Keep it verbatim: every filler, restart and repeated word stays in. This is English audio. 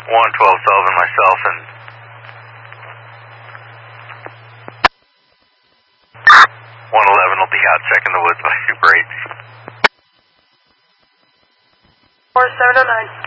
one twelve Sullivan, myself, and one eleven will be out checking the woods by Super eight. four seven oh nine.